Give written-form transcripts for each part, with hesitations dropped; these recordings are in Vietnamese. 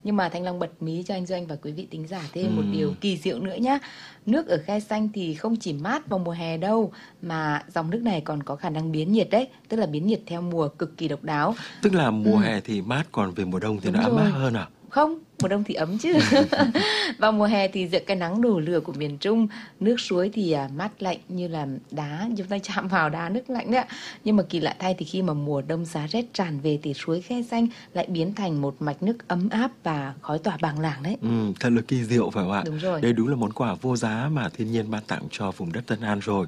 Nhưng mà Thanh Long bật mí cho anh Doanh và quý vị thính giả thêm một điều kỳ diệu nữa nhá. Nước ở Khe Sanh thì không chỉ mát vào mùa hè đâu, mà dòng nước này còn có khả năng biến nhiệt đấy, tức là biến nhiệt theo mùa cực kỳ độc đáo. Tức là mùa hè thì mát, còn về mùa đông thì Đúng nó ấm áp rồi. hơn à? Không, mùa đông thì ấm chứ. Vào mùa hè thì giữa cái nắng đổ lửa của miền Trung, nước suối thì mát lạnh như là đá, chúng ta chạm vào đá nước lạnh đấy ạ. Nhưng mà kỳ lạ thay thì khi mà mùa đông giá rét tràn về thì suối Khe Sanh lại biến thành một mạch nước ấm áp và khói tỏa bàng làng đấy. Thật là kỳ diệu phải không ạ? Đúng rồi. Đây đúng là món quà vô giá mà thiên nhiên ban tặng cho vùng đất Tân An rồi.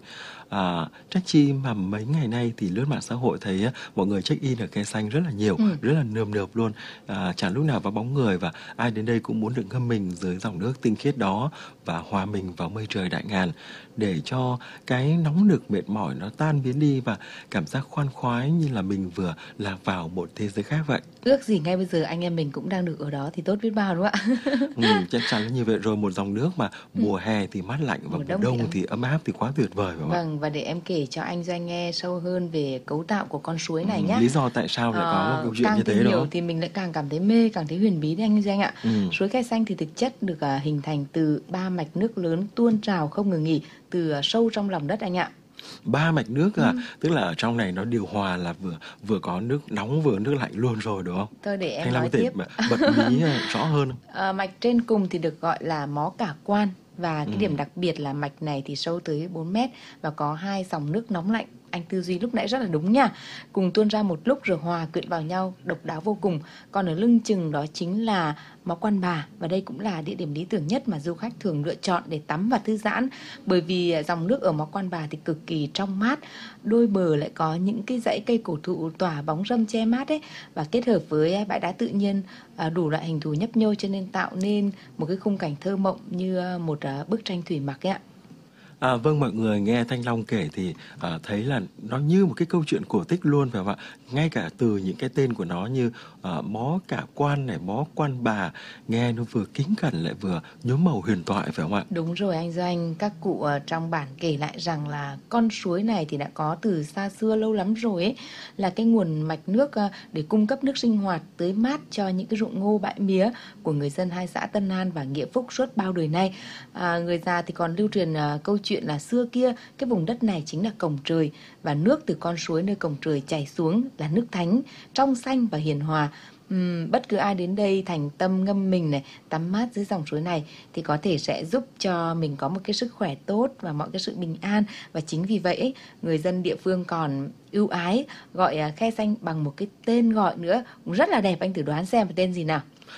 Trách chi mà mấy ngày nay thì lướt mạng xã hội thấy mọi người check in ở Khe Sanh rất là nhiều, rất là nườm nượp luôn. Chẳng lúc nào vào bóng người, và ai đến đây cũng muốn được ngâm mình dưới dòng nước tinh khiết đó và hòa mình vào mây trời đại ngàn, để cho cái nóng nực mệt mỏi nó tan biến đi và cảm giác khoan khoái như là mình vừa lạc vào một thế giới khác vậy. Ước gì ngay bây giờ anh em mình cũng đang được ở đó thì tốt biết bao đúng không ạ? Chắc chắn là như vậy rồi. Một dòng nước mà mùa hè thì mát lạnh và mùa đông thì ấm áp thì quá tuyệt vời phải không ạ? Vâng, và để em kể cho anh Doanh nghe sâu hơn về cấu tạo của con suối này nhé. Lý do tại sao lại có một câu chuyện như thế đó? Càng tìm hiểu thì mình lại càng cảm thấy mê, càng thấy huyền bí đấy anh Doanh ạ. Suối Khe Sanh thì thực chất được hình thành từ 3 mạch nước lớn tuôn trào không ngừng nghỉ từ sâu trong lòng đất anh ạ. 3 mạch nước tức là ở trong này nó điều hòa là vừa có nước nóng vừa nước lạnh luôn rồi đúng không? Thôi để em Thanh Long nói có thể tiếp. bật mí rõ hơn. Mạch trên cùng thì được gọi là Mó Cả Quan, và cái điểm đặc biệt là mạch này thì sâu tới 4 mét và có 2 dòng nước nóng lạnh. Anh tư duy lúc nãy rất là đúng nha. Cùng tuôn ra một lúc rồi hòa quyện vào nhau, độc đáo vô cùng. Còn ở lưng chừng đó chính là Mó Quan Bà, và đây cũng là địa điểm lý tưởng nhất mà du khách thường lựa chọn để tắm và thư giãn. Bởi vì dòng nước ở Mó Quan Bà thì cực kỳ trong mát, đôi bờ lại có những cái dãy cây cổ thụ tỏa bóng râm che mát ấy, và kết hợp với bãi đá tự nhiên đủ loại hình thù nhấp nhô, cho nên tạo nên một cái khung cảnh thơ mộng như một bức tranh thủy mặc ấy ạ. Vâng, mọi người nghe Thanh Long kể thì thấy là nó như một cái câu chuyện cổ tích luôn phải không ạ? Ngay cả từ những cái tên của nó như Mó Cả Quan này, Mó Quan Bà, nghe nó vừa kính cẩn lại vừa nhuốm màu huyền thoại phải không ạ? Đúng rồi anh Doanh, các cụ trong bản kể lại rằng là con suối này thì đã có từ xa xưa lâu lắm rồi ấy, là cái nguồn mạch nước để cung cấp nước sinh hoạt tưới mát cho những cái ruộng ngô bãi mía của người dân hai xã Tân An và Nghĩa Phúc suốt bao đời nay. Người già thì còn lưu truyền câu chuyện là xưa kia cái vùng đất này chính là cổng trời, và nước từ con suối nơi cổng trời chảy xuống là nước thánh, trong xanh và hiền hòa. Bất cứ ai đến đây thành tâm ngâm mình này, tắm mát dưới dòng suối này thì có thể sẽ giúp cho mình có một cái sức khỏe tốt và mọi cái sự bình an. Và chính vì vậy người dân địa phương còn ưu ái gọi Khe Sanh bằng một cái tên gọi nữa cũng rất là đẹp. Anh thử đoán xem tên gì nào?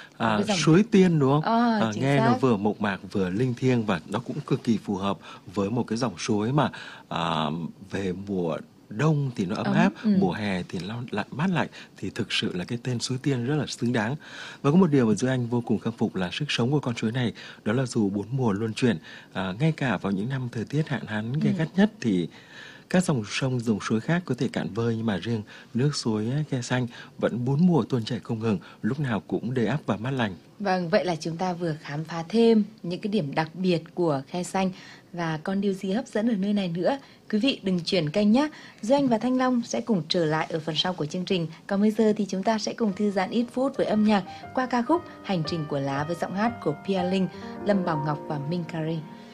Suối Tiên đúng không? Nghe xác. nó vừa mộc mạc vừa linh thiêng, và nó cũng cực kỳ phù hợp với một cái dòng suối mà về mùa đông thì nó ấm áp, mùa hè thì nó lại mát lạnh, thì thực sự là cái tên Suối Tiên rất là xứng đáng. Và có một điều mà Duy Anh vô cùng khâm phục là sức sống của con suối này, đó là dù 4 mùa luân chuyển, ngay cả vào những năm thời tiết hạn hán gay gắt nhất thì các dòng sông, dòng suối khác có thể cạn vơi, nhưng mà riêng nước suối Khe Sanh vẫn 4 mùa tuôn chảy không ngừng, lúc nào cũng đầy ắp và mát lành. Vâng, vậy là chúng ta vừa khám phá thêm những cái điểm đặc biệt của Khe Sanh, và còn điều gì hấp dẫn ở nơi này nữa? Quý vị đừng chuyển kênh nhé. Duy Anh và Thanh Long sẽ cùng trở lại ở phần sau của chương trình. Còn bây giờ thì chúng ta sẽ cùng thư giãn ít phút với âm nhạc qua ca khúc Hành trình của lá với giọng hát của Pia Linh, Lâm Bảo Ngọc và Minh Carey.